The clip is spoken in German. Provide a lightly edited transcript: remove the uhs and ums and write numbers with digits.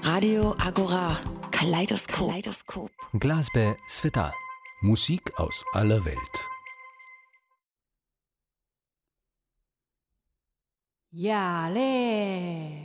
Radio Agora. Kaleidoskop. Glazbe Sveta. Musik aus aller Welt. Ja,